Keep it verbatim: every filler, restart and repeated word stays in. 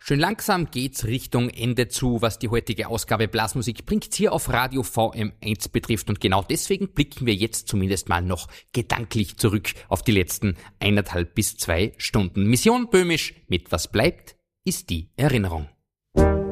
Schön langsam geht's Richtung Ende zu, was die heutige Ausgabe Blasmusik bringt hier auf Radio V M eins betrifft. Und genau deswegen blicken wir jetzt zumindest mal noch gedanklich zurück auf die letzten eineinhalb bis zwei Stunden. Mission Böhmisch mit Was bleibt, ist die Erinnerung.